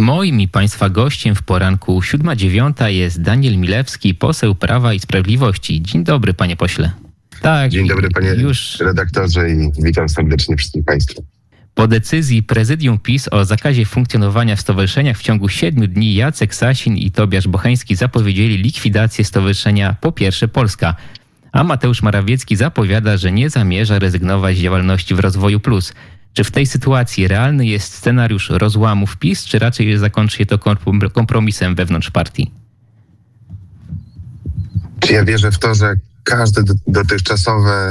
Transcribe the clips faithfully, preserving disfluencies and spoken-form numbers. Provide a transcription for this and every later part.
Moim i Państwa gościem w poranku siódma dziewiąta jest Daniel Milewski, poseł Prawa i Sprawiedliwości. Dzień dobry, panie pośle. Tak, Dzień dobry, panie już... redaktorze, i witam serdecznie wszystkich państwa. Po decyzji prezydium PiS o zakazie funkcjonowania w stowarzyszeniach w ciągu siedmiu dni Jacek Sasin i Tobiasz Bocheński zapowiedzieli likwidację stowarzyszenia Po Pierwsze Polska. A Mateusz Morawiecki zapowiada, że nie zamierza rezygnować z działalności w Rozwoju Plus. Czy w tej sytuacji realny jest scenariusz rozłamów PiS, czy raczej zakończy się to kompromisem wewnątrz partii? Ja wierzę w to, że każde dotychczasowe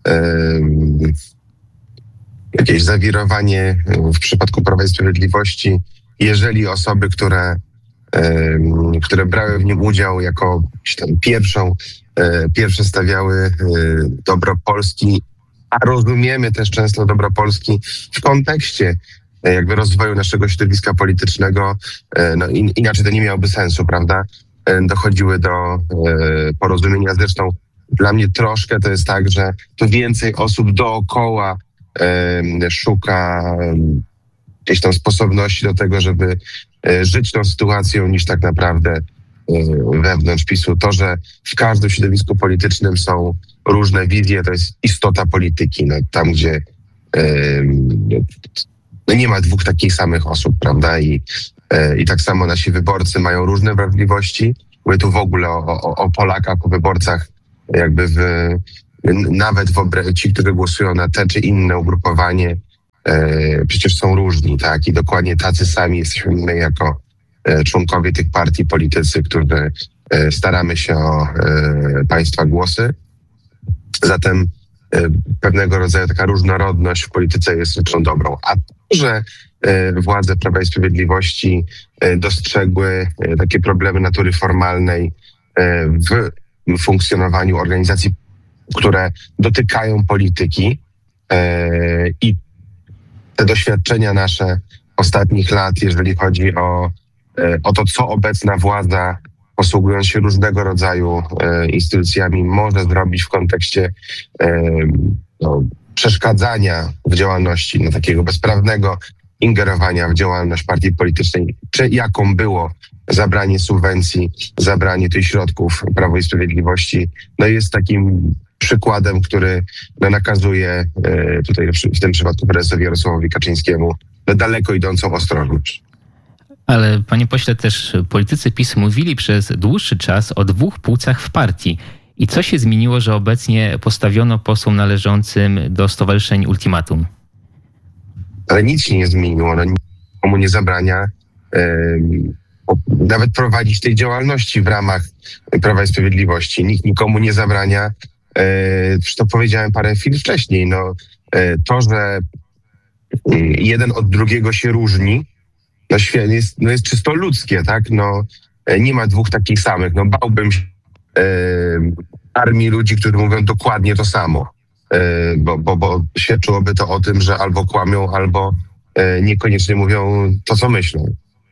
yy, jakieś zawirowanie w przypadku Prawa i Sprawiedliwości, jeżeli osoby, które, yy, które brały w nim udział jako tam pierwszą, yy, pierwsze stawiały yy, dobro Polski, a rozumiemy też często dobro Polski w kontekście jakby rozwoju naszego środowiska politycznego, no in, inaczej to nie miałoby sensu, prawda? Dochodziły do e, porozumienia. Zresztą dla mnie troszkę to jest tak, że to więcej osób dookoła e, szuka e, gdzieś tam sposobności do tego, żeby e, żyć tą sytuacją, niż tak naprawdę e, wewnątrz PiSu. To, że w każdym środowisku politycznym są różne wizje, to jest istota polityki. No, tam, gdzie e, no nie ma dwóch takich samych osób, prawda? I I tak samo nasi wyborcy mają różne wrażliwości. Mówię tu w ogóle o, o, o Polakach, o wyborcach, jakby w, nawet w ci, którzy głosują na te czy inne ugrupowanie, e, przecież są różni, tak? I dokładnie tacy sami jesteśmy my jako e, członkowie tych partii, politycy, którzy e, staramy się o e, państwa głosy. Zatem e, pewnego rodzaju taka różnorodność w polityce jest rzeczą dobrą. A to, że władze Prawa i Sprawiedliwości dostrzegły takie problemy natury formalnej w funkcjonowaniu organizacji, które dotykają polityki, i te doświadczenia nasze ostatnich lat, jeżeli chodzi o, o to, co obecna władza, posługując się różnego rodzaju instytucjami, może zrobić w kontekście no, przeszkadzania w działalności, no, takiego bezprawnego ingerowania w działalność partii politycznej, czy jaką było zabranie subwencji, zabranie tych środków Prawo i Sprawiedliwości, no jest takim przykładem, który no, nakazuje e, tutaj w tym przypadku prezesowi Jarosławowi Kaczyńskiemu no, daleko idącą ostrożność. Ale panie pośle, też politycy PiS mówili przez dłuższy czas o dwóch płcach w partii. I co się zmieniło, że obecnie postawiono posłom należącym do stowarzyszeń ultimatum? Ale nic się nie zmieniło. No, nikomu nie zabrania e, nawet prowadzić tej działalności w ramach Prawa i Sprawiedliwości. Nikt nikomu nie zabrania, e, to powiedziałem parę chwil wcześniej, no, e, to, że jeden od drugiego się różni, no, jest, no, jest czysto ludzkie, tak? No, e, nie ma dwóch takich samych. No, bałbym się e, armii ludzi, którzy mówią dokładnie to samo. Bo, bo, bo świadczyłoby to o tym, że albo kłamią, albo niekoniecznie mówią to, co myślą.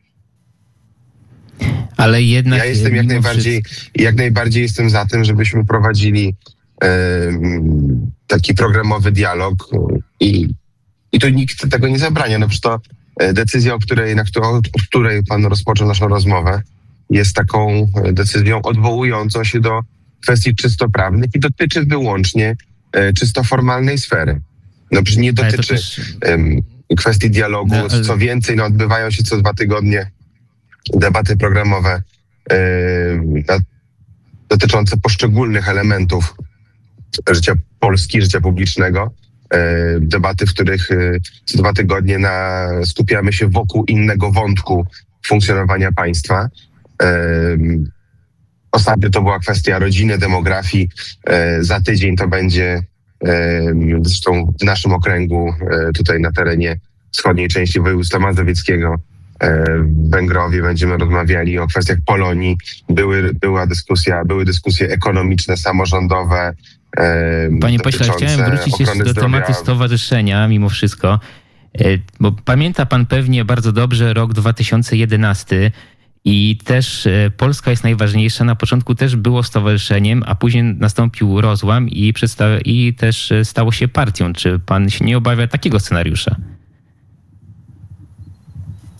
Ale jednak... Ja jestem jak najbardziej, wszystko... jak najbardziej jestem za tym, żebyśmy prowadzili e, taki programowy dialog i, i to nikt tego nie zabrania. No przecież to decyzja, o której, na którą, od której pan rozpoczął naszą rozmowę, jest taką decyzją odwołującą się do kwestii czysto prawnych i dotyczy wyłącznie czysto formalnej sfery. No przecież nie dotyczy też... um, kwestii dialogu. No, ale... Co więcej, no, odbywają się co dwa tygodnie debaty programowe um, dotyczące poszczególnych elementów życia Polski, życia publicznego. Um, debaty, w których um, co dwa tygodnie na, skupiamy się wokół innego wątku funkcjonowania państwa. Um, Ostatnio to była kwestia rodziny, demografii. E, za tydzień to będzie e, zresztą w naszym okręgu, e, tutaj na terenie wschodniej części województwa mazowieckiego, e, w Węgrowie będziemy rozmawiali o kwestiach Polonii. Były, była dyskusja, były dyskusje ekonomiczne, samorządowe. E, Panie pośle, chciałem wrócić jeszcze do tematu stowarzyszenia mimo wszystko, e, bo pamięta pan pewnie bardzo dobrze rok dwa tysiące jedenasty. I też Polska jest najważniejsza. Na początku też było stowarzyszeniem, a później nastąpił rozłam i, przedstaw- i też stało się partią. Czy pan się nie obawia takiego scenariusza?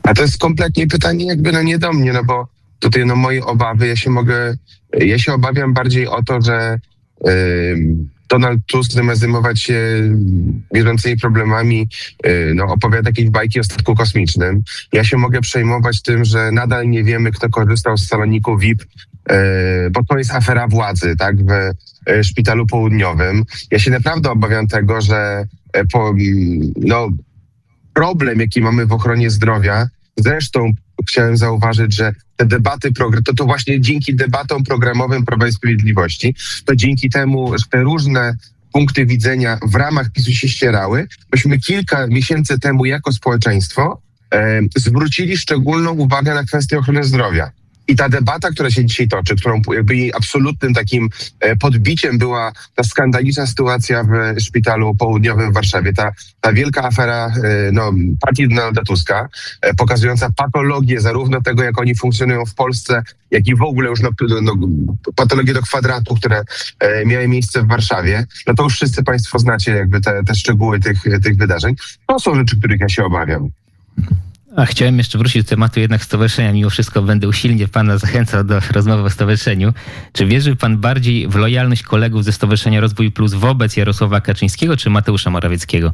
A to jest kompletnie pytanie jakby no nie do mnie, no bo tutaj no moje obawy, ja się mogę, ja się obawiam bardziej o to, że yy, Donald Tusk zamiast zajmować się bieżącymi problemami, yy, no opowiada jakieś bajki o statku kosmicznym. Ja się mogę przejmować tym, że nadal nie wiemy, kto korzystał z saloniku V I P, yy, bo to jest afera władzy, tak, w yy, Szpitalu Południowym. Ja się naprawdę obawiam tego, że yy, po, yy, no problem, jaki mamy w ochronie zdrowia, zresztą chciałem zauważyć, że te debaty, to, to właśnie dzięki debatom programowym Prawa i Sprawiedliwości, to dzięki temu, że te różne punkty widzenia w ramach PiSu się ścierały, myśmy kilka miesięcy temu jako społeczeństwo e, zwrócili szczególną uwagę na kwestię ochrony zdrowia. I ta debata, która się dzisiaj toczy, którą jakby jej absolutnym takim podbiciem była ta skandaliczna sytuacja w Szpitalu Południowym w Warszawie, ta, ta wielka afera no, partii Donalda Tuska, pokazująca patologię zarówno tego, jak oni funkcjonują w Polsce, jak i w ogóle już no, no, patologię do kwadratu, które miały miejsce w Warszawie. No to już wszyscy państwo znacie jakby te, te szczegóły tych, tych wydarzeń. To są rzeczy, których ja się obawiam. A chciałem jeszcze wrócić do tematu jednak stowarzyszenia. Mimo wszystko będę usilnie pana zachęcał do rozmowy o stowarzyszeniu. Czy wierzy pan bardziej w lojalność kolegów ze Stowarzyszenia Rozwój Plus wobec Jarosława Kaczyńskiego czy Mateusza Morawieckiego?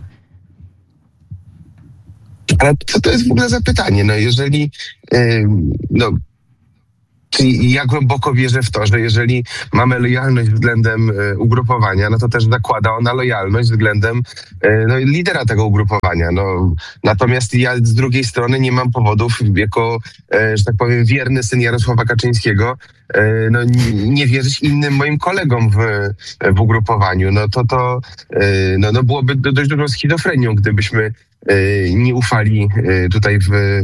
Ale co to jest w ogóle za pytanie? No jeżeli... Yy, no, Czyli ja głęboko wierzę w to, że jeżeli mamy lojalność względem y, ugrupowania, no to też zakłada ona lojalność względem y, no, lidera tego ugrupowania. No, natomiast ja z drugiej strony nie mam powodów jako, y, że tak powiem, wierny syn Jarosława Kaczyńskiego, y, no, nie wierzyć innym moim kolegom w, w ugrupowaniu. No to, to y, no, no byłoby dość dużą schizofrenią, gdybyśmy y, nie ufali y, tutaj w, y,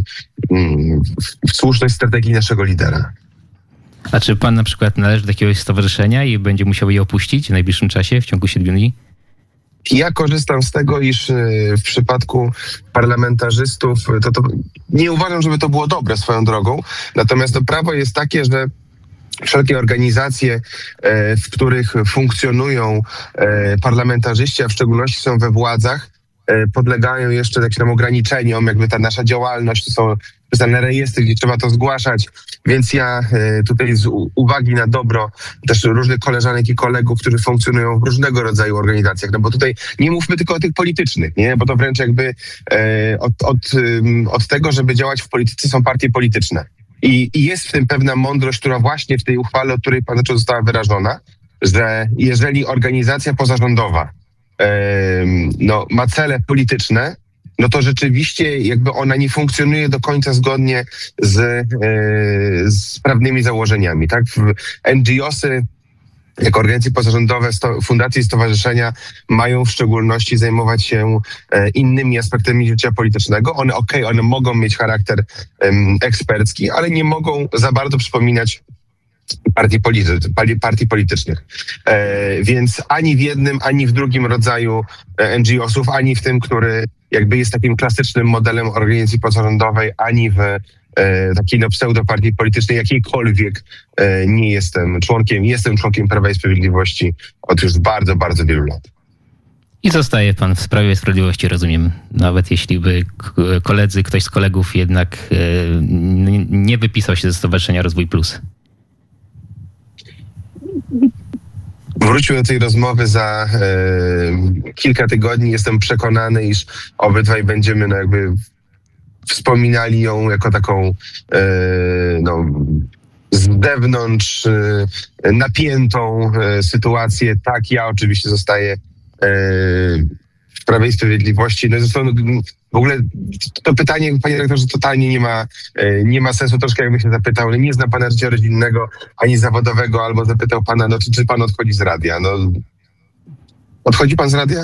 w słuszność strategii naszego lidera. A czy pan na przykład należy do jakiegoś stowarzyszenia i będzie musiał je opuścić w najbliższym czasie, w ciągu siedmiu dni? Ja korzystam z tego, iż w przypadku parlamentarzystów, to, to nie uważam, żeby to było dobre swoją drogą, natomiast to prawo jest takie, że wszelkie organizacje, w których funkcjonują parlamentarzyści, a w szczególności są we władzach, podlegają jeszcze jakimś tam ograniczeniom, jakby ta nasza działalność, to są specjalne rejestry, gdzie trzeba to zgłaszać, więc ja tutaj z uwagi na dobro też różnych koleżanek i kolegów, którzy funkcjonują w różnego rodzaju organizacjach, no bo tutaj nie mówmy tylko o tych politycznych, nie, bo to wręcz jakby od, od, od tego, żeby działać w polityce są partie polityczne. I, I jest w tym pewna mądrość, która właśnie w tej uchwale, o której pan zaczął, została wyrażona, że jeżeli organizacja pozarządowa no, ma cele polityczne, no to rzeczywiście jakby ona nie funkcjonuje do końca zgodnie z, z prawnymi założeniami. Tak? N G O sy jako organizacje pozarządowe, sto, fundacje i stowarzyszenia mają w szczególności zajmować się innymi aspektami życia politycznego. One okej, okay, one mogą mieć charakter um, ekspercki, ale nie mogą za bardzo przypominać Partii, polity, partii politycznych. E, więc ani w jednym, ani w drugim rodzaju N G O sów, ani w tym, który jakby jest takim klasycznym modelem organizacji pozarządowej, ani w e, takiej no, pseudopartii politycznej, jakiejkolwiek e, nie jestem członkiem. Jestem członkiem Prawa i Sprawiedliwości od już bardzo, bardzo wielu lat. I zostaje pan w Prawie i Sprawiedliwości, rozumiem, nawet jeśli by koledzy, ktoś z kolegów jednak e, nie wypisał się ze Stowarzyszenia Rozwój Plus. Wróćmy do tej rozmowy za e, kilka tygodni. Jestem przekonany, iż obydwaj będziemy no, jakby wspominali ją jako taką e, no, z zewnątrz e, napiętą e, sytuację. Tak, ja oczywiście zostaję e, w Prawie i Sprawiedliwości. No, zresztą, w ogóle to pytanie, panie rektorze, totalnie nie ma, nie ma sensu. Troszkę jakby się zapytał, nie zna pana życia rodzinnego ani zawodowego, albo zapytał pana, no czy, czy pan odchodzi z radia? No, odchodzi pan z radia?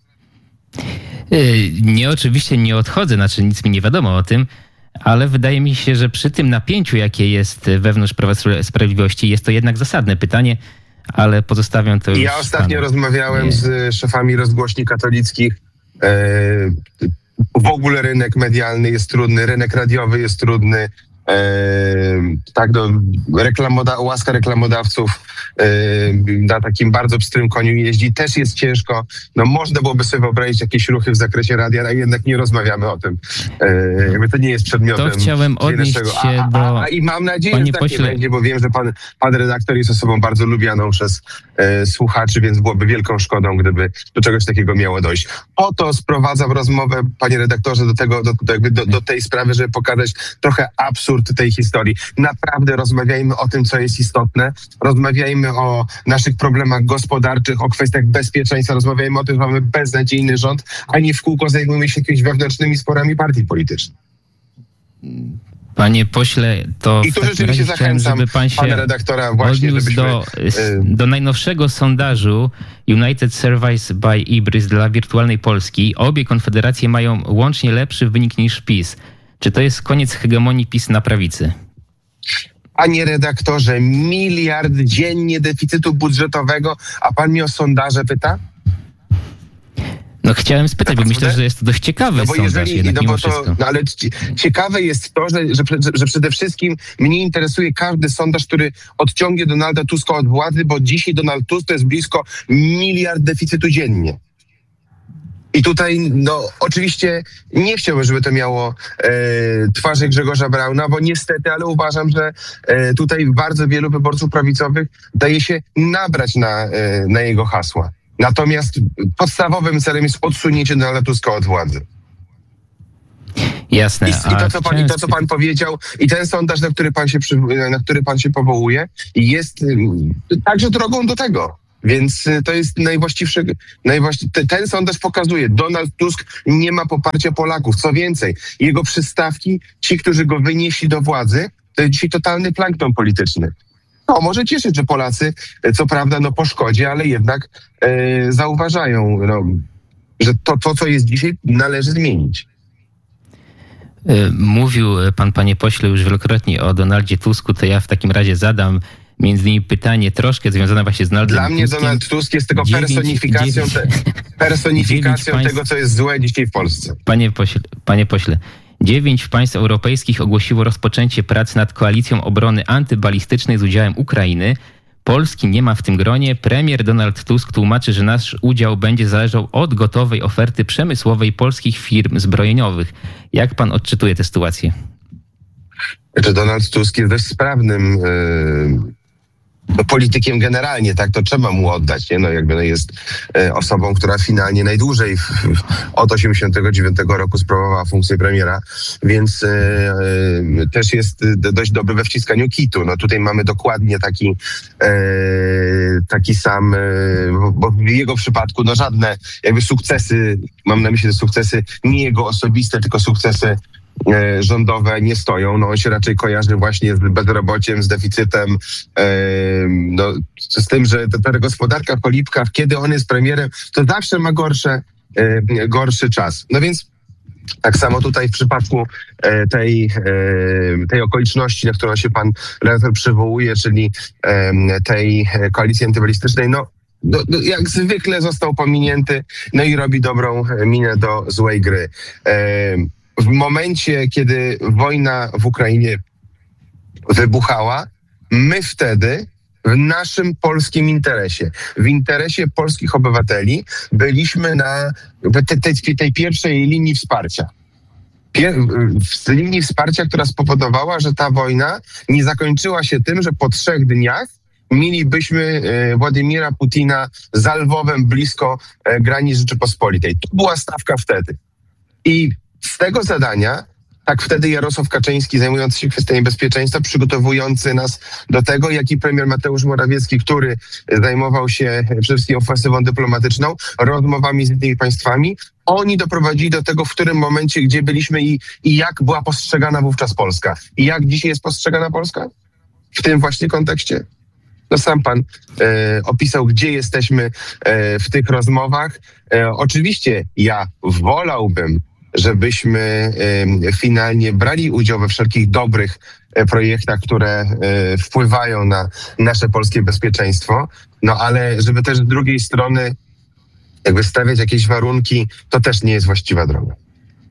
Nie, oczywiście nie odchodzę, znaczy nic mi nie wiadomo o tym, ale wydaje mi się, że przy tym napięciu, jakie jest wewnątrz Prawa i Sprawiedliwości, jest to jednak zasadne pytanie, ale pozostawiam to już Ja ostatnio panu. rozmawiałem nie. z szefami rozgłośni katolickich. W ogóle rynek medialny jest trudny, rynek radiowy jest trudny. tak, do reklamoda- łaska reklamodawców na takim bardzo pstrym koniu jeździ, też jest ciężko. No można byłoby sobie wyobrazić jakieś ruchy w zakresie radia, ale jednak nie rozmawiamy o tym. Jakby to nie jest przedmiotem. To chciałem odnieść naszego. się a, do... a, a, I mam nadzieję, Panie że tak pośle... nie będzie, bo wiem, że pan, pan redaktor jest osobą bardzo lubianą przez e, słuchaczy, więc byłoby wielką szkodą, gdyby do czegoś takiego miało dojść. Oto sprowadzam rozmowę, panie redaktorze, do tego, do, do, jakby do, do tej sprawy, żeby pokazać trochę absurd tej historii. Naprawdę rozmawiajmy o tym, co jest istotne. Rozmawiajmy o naszych problemach gospodarczych, o kwestiach bezpieczeństwa. Rozmawiajmy o tym, że mamy beznadziejny rząd, a nie w kółko zajmujemy się jakimiś wewnętrznymi sporami partii politycznych. Panie pośle, to I tu w takim rzeczywiście razie chciałem, zachęcam żeby pan się pana redaktora właśnie, odniósł żebyśmy... do, do najnowszego sondażu United Surveys by Ibris dla Wirtualnej Polski. Obie konfederacje mają łącznie lepszy wynik niż PiS. Czy to jest koniec hegemonii PiS na prawicy? Panie redaktorze, miliard dziennie deficytu budżetowego, a pan mnie o sondaże pyta? No chciałem spytać, bo myślę, że jest to dość ciekawy no bo sondaż jeżeli, jednak no mimo bo to, wszystko. no ale ciekawe jest to, że, że, że przede wszystkim mnie interesuje każdy sondaż, który odciągnie Donalda Tuska od władzy, bo dzisiaj Donald Tusk to jest blisko miliard deficytu dziennie. I tutaj, no oczywiście nie chciałbym, żeby to miało e, twarzy Grzegorza Brauna, bo niestety, ale uważam, że e, tutaj bardzo wielu wyborców prawicowych daje się nabrać na, e, na jego hasła. Natomiast podstawowym celem jest odsunięcie Donalda Tuska od władzy. Jasne. I, i, to, co pan, I to, co pan powiedział, i ten sondaż, na który pan się, przy, na który pan się powołuje, jest y, także drogą do tego. Więc y, to jest najwłaściwszy, najwłaści- te, ten sondaż pokazuje, Donald Tusk nie ma poparcia Polaków. Co więcej, jego przystawki, ci, którzy go wynieśli do władzy, to jest dzisiaj totalny plankton polityczny. No, może cieszyć, że Polacy, co prawda, no po szkodzie, ale jednak e, zauważają, no, że to, to, co jest dzisiaj, należy zmienić. Mówił pan, panie pośle, już wielokrotnie o Donaldzie Tusku, to ja w takim razie zadam między innymi pytanie troszkę związane właśnie z Donaldem Dla mnie Tuskiem. Donald Tusk jest tylko Dziewięć- personifikacją, te, personifikacją dziewięć tego, co jest złe dzisiaj w Polsce. Panie pośle, panie pośle, dziewięć państw europejskich ogłosiło rozpoczęcie prac nad koalicją obrony antybalistycznej z udziałem Ukrainy. Polski nie ma w tym gronie. Premier Donald Tusk tłumaczy, że nasz udział będzie zależał od gotowej oferty przemysłowej polskich firm zbrojeniowych. Jak pan odczytuje tę sytuację? Że Donald Tusk jest dość sprawnym yy, no, politykiem generalnie, tak, to trzeba mu oddać, nie? No jakby no jest e, osobą, która finalnie najdłużej w, w, od osiemdziesiątego dziewiątego roku sprawowała funkcję premiera, więc e, e, też jest dość dobry we wciskaniu kitu. No tutaj mamy dokładnie taki e, taki sam, e, bo w jego przypadku no żadne jakby sukcesy, mam na myśli te sukcesy nie jego osobiste, tylko sukcesy rządowe nie stoją. No on się raczej kojarzy właśnie z bezrobociem, z deficytem, e, no, z tym, że ta, ta gospodarka po Lipkach, kiedy on jest premierem, to zawsze ma gorsze, e, gorszy czas. No więc tak samo tutaj w przypadku e, tej, e, tej okoliczności, na którą się pan redaktor przywołuje, czyli e, tej koalicji antybalistycznej, no No, no, jak zwykle został pominięty, no i robi dobrą minę do złej gry. E, w momencie, kiedy wojna w Ukrainie wybuchała, my wtedy w naszym polskim interesie, w interesie polskich obywateli, byliśmy na tej, tej, tej pierwszej linii wsparcia. Pier, w linii wsparcia, która spowodowała, że ta wojna nie zakończyła się tym, że po trzech dniach mielibyśmy Władimira Putina za Lwowem blisko granic Rzeczypospolitej. To była stawka wtedy. I z tego zadania, tak wtedy Jarosław Kaczyński, zajmujący się kwestiami bezpieczeństwa, przygotowujący nas do tego, jak i premier Mateusz Morawiecki, który zajmował się przede wszystkim ofensywą dyplomatyczną, rozmowami z innymi państwami, oni doprowadzili do tego, w którym momencie, gdzie byliśmy i, i jak była postrzegana wówczas Polska. I jak dzisiaj jest postrzegana Polska? W tym właśnie kontekście. No sam pan e, opisał, gdzie jesteśmy e, w tych rozmowach. E, oczywiście ja wolałbym, żebyśmy y, finalnie brali udział we wszelkich dobrych y, projektach, które y, wpływają na nasze polskie bezpieczeństwo, no ale żeby też z drugiej strony jakby stawiać jakieś warunki, to też nie jest właściwa droga.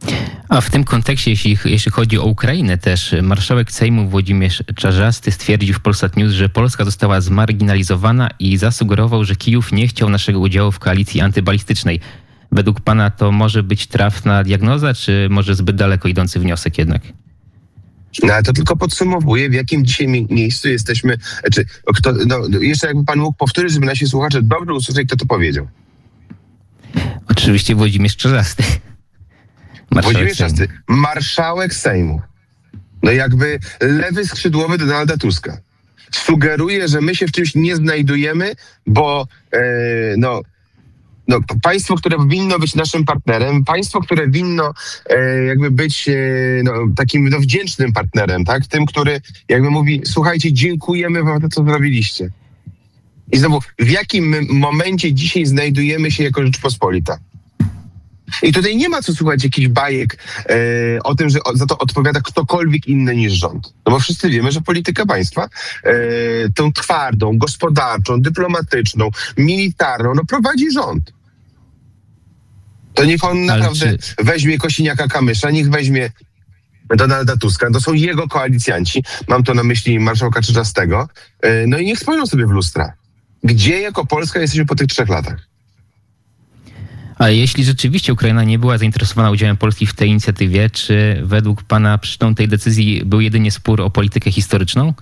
A w tym kontekście, jeśli, jeśli chodzi o Ukrainę też, marszałek Sejmu Włodzimierz Czarzasty stwierdził w Polsat News, że Polska została zmarginalizowana i zasugerował, że Kijów nie chciał naszego udziału w koalicji antybalistycznej. Według pana to może być trafna diagnoza, czy może zbyt daleko idący wniosek jednak? No ale to tylko podsumowuje, w jakim dzisiaj mie- miejscu jesteśmy. Czy kto, no, jeszcze jakby pan mógł powtórzyć, żeby nasi słuchacze dobrze usłyszeli, kto to powiedział. Oczywiście Włodzimierz Czarzasty. Włodzimierz Czarzasty, marszałek Sejmu. No jakby lewy skrzydłowy Donalda Tuska. Sugeruje, że my się w czymś nie znajdujemy, bo e, no, no, państwo, które winno być naszym partnerem, państwo, które winno e, jakby być e, no, takim no, wdzięcznym partnerem, tak? Tym, który jakby mówi, słuchajcie, dziękujemy wam za to, co zrobiliście. I znowu, w jakim my momencie dzisiaj znajdujemy się jako Rzeczpospolita? I tutaj nie ma co słuchać jakichś bajek e, o tym, że o, za to odpowiada ktokolwiek inny niż rząd. No bo wszyscy wiemy, że polityka państwa e, tą twardą, gospodarczą, dyplomatyczną, militarną, no prowadzi rząd. To niech on Ale naprawdę czy... weźmie Kosiniaka-Kamysza, niech weźmie Donalda Tuska, to są jego koalicjanci, mam to na myśli marszałka Czarzastego, e, no i niech spojrzą sobie w lustra. Gdzie jako Polska jesteśmy po tych trzech latach? Ale jeśli rzeczywiście Ukraina nie była zainteresowana udziałem Polski w tej inicjatywie, czy według pana przyczyną tej decyzji był jedynie spór o politykę historyczną?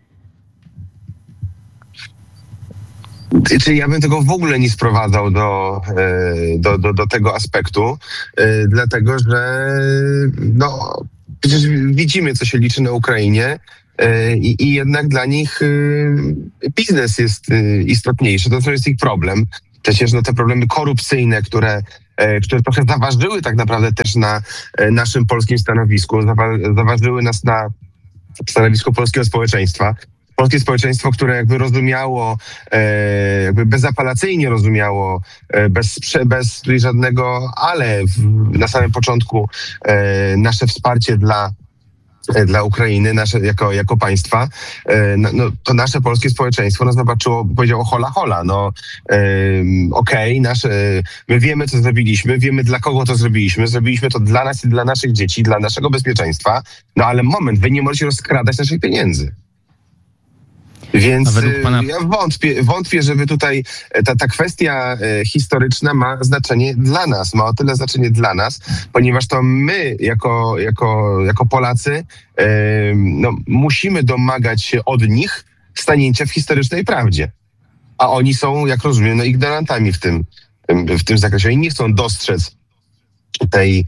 Czyli ja bym tego w ogóle nie sprowadzał do, do, do, do tego aspektu, dlatego że no, przecież widzimy, co się liczy na Ukrainie i, i jednak dla nich biznes jest istotniejszy, to jest ich problem. Przecież no, te problemy korupcyjne, które, które trochę zaważyły tak naprawdę też na naszym polskim stanowisku, zawa- zaważyły nas na stanowisku polskiego społeczeństwa. Polskie społeczeństwo, które jakby rozumiało, jakby bezapelacyjnie rozumiało, bez, bez tutaj żadnego ale w, na samym początku nasze wsparcie dla dla Ukrainy, nasze, jako, jako państwa, no, no, to nasze polskie społeczeństwo nas zobaczyło, powiedziało hola hola, no um, okej, okay, nasze, my wiemy, co zrobiliśmy, wiemy, dla kogo to zrobiliśmy, zrobiliśmy to dla nas i dla naszych dzieci, dla naszego bezpieczeństwa, no ale moment, wy nie możecie rozkradać naszych pieniędzy. Więc pana... ja wątpię, wątpię, żeby tutaj ta, ta kwestia historyczna ma znaczenie dla nas, ma o tyle znaczenie dla nas, ponieważ to my jako, jako, jako Polacy no, musimy domagać się od nich stanięcia w historycznej prawdzie. A oni są, jak rozumiem, no, ignorantami w tym, w tym zakresie. Oni nie chcą dostrzec tej,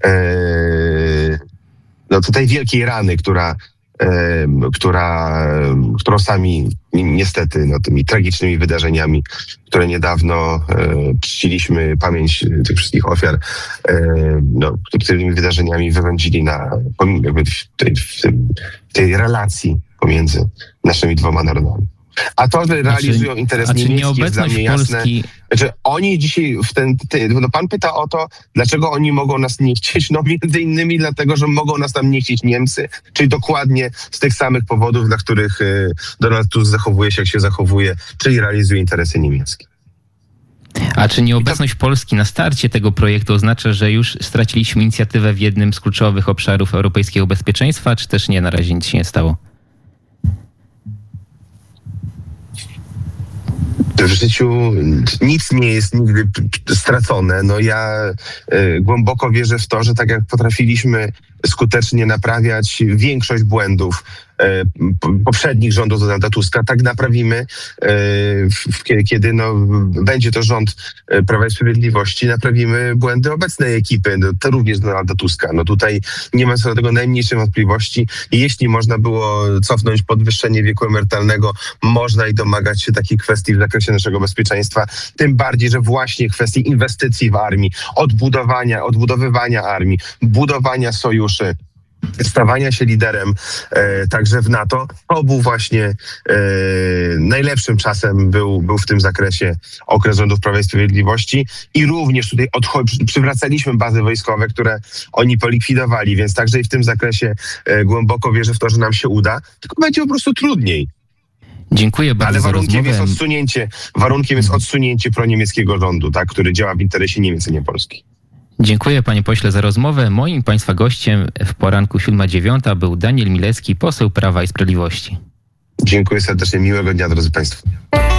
no, tej wielkiej rany, która która, którą sami niestety no, tymi tragicznymi wydarzeniami, które niedawno e, czciliśmy pamięć tych wszystkich ofiar, e, no, tymi wydarzeniami wyrządzili na, jakby w, tej, w, tym, w tej relacji pomiędzy naszymi dwoma narodami. A to, że realizują znaczy, interes znaczy niemiecki, jest dla mnie jasne. Polski... Znaczy, oni dzisiaj w ten... Ty, no pan pyta o to, dlaczego oni mogą nas nie chcieć. No między innymi dlatego, że mogą nas tam nie chcieć Niemcy, czyli dokładnie z tych samych powodów, dla których y, Donald Tusk zachowuje się, jak się zachowuje, czyli realizuje interesy niemieckie. A czy nieobecność to... Polski na starcie tego projektu oznacza, że już straciliśmy inicjatywę w jednym z kluczowych obszarów europejskiego bezpieczeństwa, czy też nie, na razie nic się nie stało? W życiu nic nie jest nigdy stracone. No ja y, głęboko wierzę w to, że tak jak potrafiliśmy skutecznie naprawiać większość błędów y, poprzednich rządów Donalda Tuska, tak naprawimy, y, w, kiedy no, będzie to rząd Prawa i Sprawiedliwości, naprawimy błędy obecnej ekipy, no, to również Donalda Tuska. No tutaj nie ma co do tego najmniejszej wątpliwości. I jeśli można było cofnąć podwyższenie wieku emerytalnego, można i domagać się takich kwestii w zakresie naszego bezpieczeństwa, tym bardziej, że właśnie kwestii inwestycji w armii, odbudowania, odbudowywania armii, budowania sojuszy, stawania się liderem e, także w NATO, to był właśnie e, najlepszym czasem był, był w tym zakresie okres rządów Prawa i Sprawiedliwości i również tutaj odcho- przywracaliśmy bazy wojskowe, które oni polikwidowali, więc także i w tym zakresie e, głęboko wierzę w to, że nam się uda, tylko będzie po prostu trudniej. Dziękuję bardzo. Ale za warunkiem rozmowę. jest odsunięcie, warunkiem jest odsunięcie proniemieckiego rządu, tak, który działa w interesie Niemiec, a nie Polski. Dziękuję panie pośle za rozmowę. Moim państwa gościem w poranku siódma dziewiąta był Daniel Milewski, poseł Prawa i Sprawiedliwości. Dziękuję serdecznie, miłego dnia drodzy Państwo.